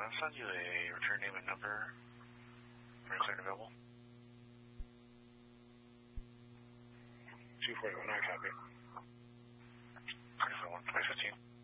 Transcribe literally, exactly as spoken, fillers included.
I'll send you a return name and number. Very clear and available. two forty-one, I copy. twenty-four one, twenty fifteen.